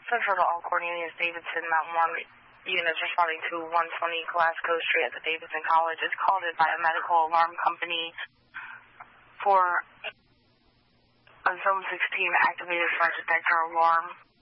Central to all Cornelius Davidson Mountain Warm units responding to 120 Glasgow Street at the Davidson College is called in by a medical alarm company for a Zone 16 activated fire detector alarm.